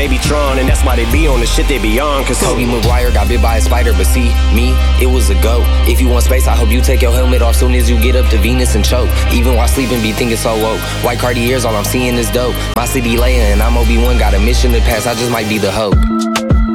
they be Tron, and that's why they be on the shit they be on. Cause Tobey Maguire got bit by a spider, but see, me, it was a go. If you want space, I hope you take your helmet off soon as you get up to Venus and choke. Even while sleeping, be thinking so woke. White Cartiers, all I'm seeing is dope. My city laying, and I'm Obi-Wan, got a mission to pass, I just might be the hope.